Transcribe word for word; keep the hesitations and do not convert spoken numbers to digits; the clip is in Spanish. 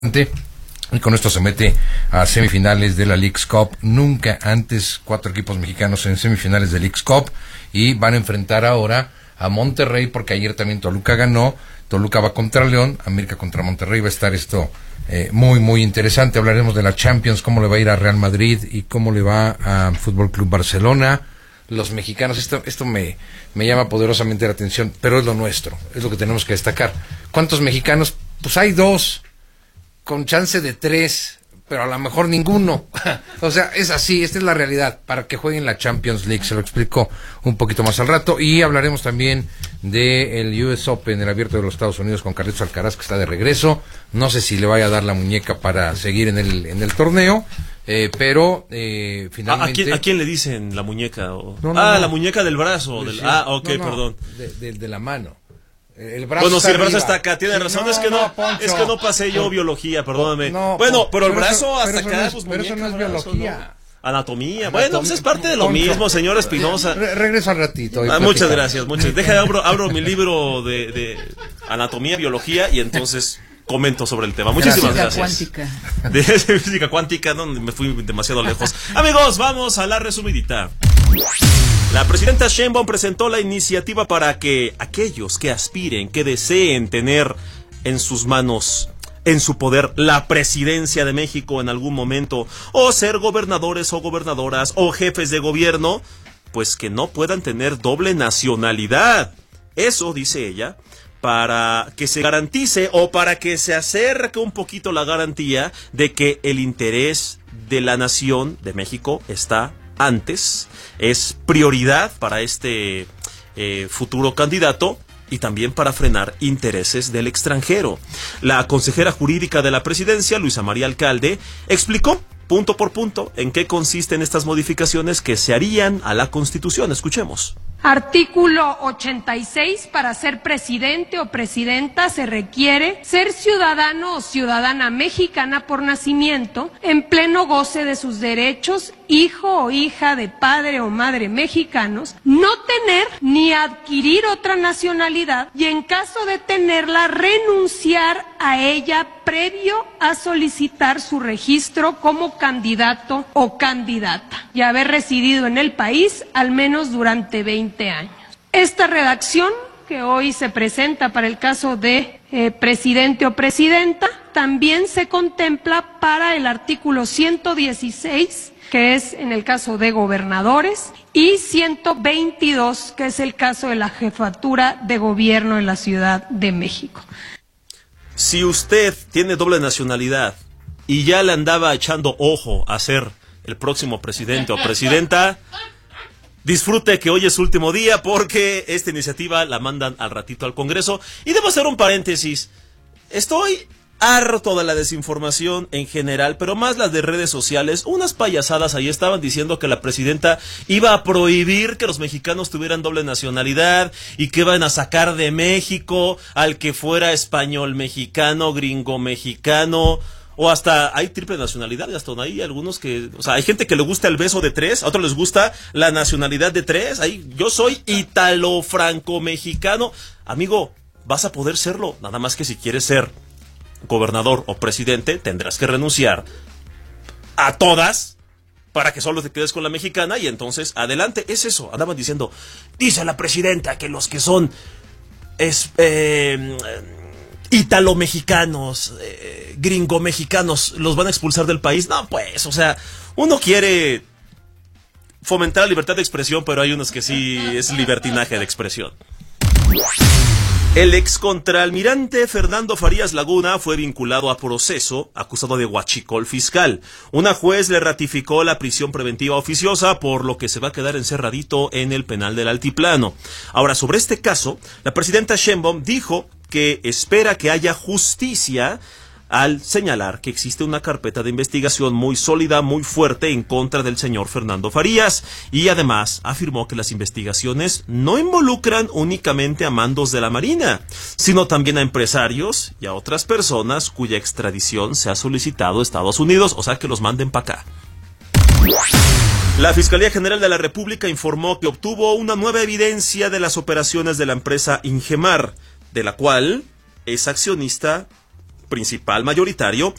Y con esto se mete a semifinales de la Leagues Cup. Nunca antes cuatro equipos mexicanos en semifinales de Leagues Cup. Y van a enfrentar ahora a Monterrey, porque ayer también Toluca ganó. Toluca va contra León, América contra Monterrey. Va a estar esto eh, muy, muy interesante. Hablaremos de la Champions, cómo le va a ir a Real Madrid y cómo le va a Fútbol Club Barcelona. Los mexicanos, esto esto me, me llama poderosamente la atención, pero es lo nuestro, es lo que tenemos que destacar. ¿Cuántos mexicanos? Pues hay dos, con chance de tres, pero a lo mejor ninguno. O sea, es así, esta es la realidad, para que jueguen la Champions League. Se lo explico un poquito más al rato. Y hablaremos también del U S Open, el Abierto de los Estados Unidos, con Carlitos Alcaraz, que está de regreso. No sé si le vaya a dar la muñeca para seguir en el en el torneo, eh, pero eh, finalmente... ¿A quién, ¿A quién le dicen la muñeca? O... No, no, ah, no. la muñeca del brazo. Del... Sí. Ah, ok, No, no, perdón. De, de, de la mano. El brazo bueno, si el brazo arriba. está acá, tiene sí, razón, no, es que no, no Poncho. es que no pasé yo Por, biología, perdóname. No, bueno, por, pero el pero brazo eso, hasta pero acá, eso no pues es, pero eso no es muñeca, brazo, biología. ¿no? Anatomía. Anatomía. Bueno, pues es parte de lo Poncho. mismo, señor Espinosa. Re regreso al ratito. Ah, muchas gracias, muchas. Deja, abro, abro mi libro de, de anatomía, biología y entonces comento sobre el tema. Muchísimas física gracias. Cuántica. De física cuántica, no, me fui demasiado lejos. Amigos, vamos a la resumidita. La presidenta Sheinbaum presentó la iniciativa para que aquellos que aspiren, que deseen tener en sus manos, en su poder, la presidencia de México en algún momento, o ser gobernadores o gobernadoras o jefes de gobierno, pues que no puedan tener doble nacionalidad. Eso, dice ella, para que se garantice o para que se acerque un poquito la garantía de que el interés de la nación de México está antes, es prioridad para este eh, futuro candidato y también para frenar intereses del extranjero. La consejera jurídica de la presidencia, Luisa María Alcalde, explicó punto por punto en qué consisten estas modificaciones que se harían a la Constitución. Escuchemos. Artículo ochenta y seis. Para ser presidente o presidenta se requiere ser ciudadano o ciudadana mexicana por nacimiento, en pleno goce de sus derechos, hijo o hija de padre o madre mexicanos, no tener ni adquirir otra nacionalidad y en caso de tenerla renunciar a ella previo a solicitar su registro como candidato o candidata y haber residido en el país al menos durante veinte años. Esta redacción que hoy se presenta para el caso de eh, presidente o presidenta también se contempla para el artículo ciento dieciséis, que es en el caso de gobernadores, y ciento veintidós, que es el caso de la jefatura de gobierno en la Ciudad de México. Si usted tiene doble nacionalidad y ya le andaba echando ojo a ser el próximo presidente o presidenta, disfrute que hoy es su último día porque esta iniciativa la mandan al ratito al Congreso. Y debo hacer un paréntesis. Estoy harto de la desinformación en general, pero más las de redes sociales. Unas payasadas ahí estaban diciendo que la presidenta iba a prohibir que los mexicanos tuvieran doble nacionalidad y que iban a sacar de México al que fuera español mexicano, gringo mexicano, o hasta hay triple nacionalidad, hasta hay algunos que, o sea, hay gente que le gusta el beso de tres, a otros les gusta la nacionalidad de tres. Ahí, yo soy italo-franco-mexicano. Amigo, vas a poder serlo, nada más que si quieres ser gobernador o presidente, tendrás que renunciar a todas para que solo te quedes con la mexicana y entonces adelante. Es eso, andaban diciendo, dice la presidenta que los que son es, eh, italo-mexicanos, eh, gringo-mexicanos, los van a expulsar del país. No, pues, o sea, uno quiere fomentar la libertad de expresión, pero hay unos que sí es libertinaje de expresión. El ex contraalmirante Fernando Farías Laguna fue vinculado a proceso, acusado de huachicol fiscal. Una juez le ratificó la prisión preventiva oficiosa, por lo que se va a quedar encerradito en el penal del Altiplano. Ahora, sobre este caso, la presidenta Sheinbaum dijo que espera que haya justicia al señalar que existe una carpeta de investigación muy sólida, muy fuerte en contra del señor Fernando Farías, y además afirmó que las investigaciones no involucran únicamente a mandos de la Marina, sino también a empresarios y a otras personas cuya extradición se ha solicitado a Estados Unidos, o sea que los manden para acá. La Fiscalía General de la República informó que obtuvo una nueva evidencia de las operaciones de la empresa Ingemar, de la cual es accionista principal mayoritario